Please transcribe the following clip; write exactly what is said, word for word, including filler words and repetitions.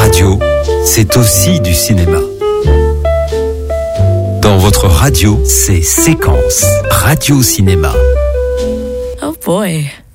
radio, c'est aussi du cinéma. Dans votre radio, c'est Séquence, Radio Cinéma. Oh boy.